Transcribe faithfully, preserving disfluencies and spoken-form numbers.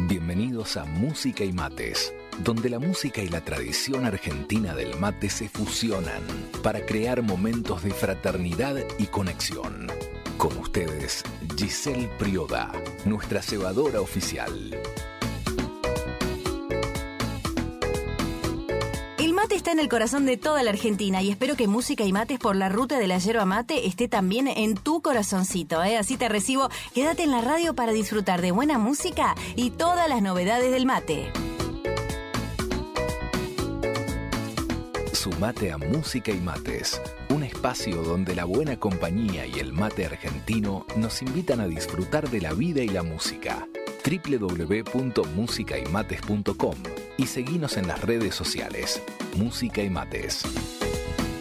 Bienvenidos a Música y Mates, donde la música y la tradición argentina del mate se fusionan para crear momentos de fraternidad y conexión. Con ustedes, Giselle Prioda, nuestra cebadora oficial. El mate está en el corazón de toda la Argentina y espero que Música y Mates por la ruta de la yerba mate esté también en tu corazoncito, ¿eh? Así te recibo. Quédate en la radio para disfrutar de buena música y todas las novedades del mate. Sumate a Música y Mates, un espacio donde la buena compañía y el mate argentino nos invitan a disfrutar de la vida y la música. doble u doble u doble u punto música y mates punto com y seguinos en las redes sociales. Música y Mates.